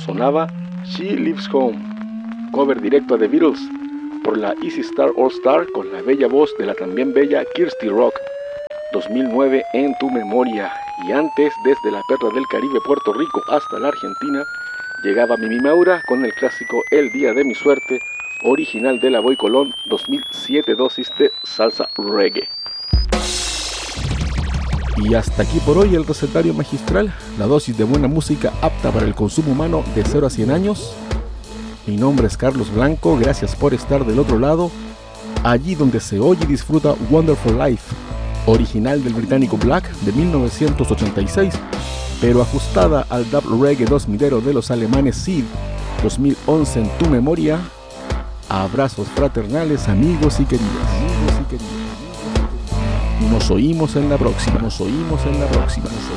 sonaba She Lives Home, cover directo a The Beatles por la Easy Star All Star con la bella voz de la también bella Kirsty Rock. 2009 en tu memoria. Y antes, desde la perla del Caribe, Puerto Rico, hasta la Argentina, llegaba Mimi Maura con el clásico El Día de mi Suerte, original de la Boy Colón, 2007 dosis de salsa reggae. Y hasta aquí por hoy el recetario magistral, la dosis de buena música apta para el consumo humano de 0 a 100 años. Mi nombre es Carlos Blanco, gracias por estar del otro lado, allí donde se oye y disfruta Wonderful Life, original del británico Black de 1986, pero ajustada al dub reggae 2000 de los alemanes Seed, 2011 en tu memoria. Abrazos fraternales, amigos y queridas. Nos oímos en la próxima.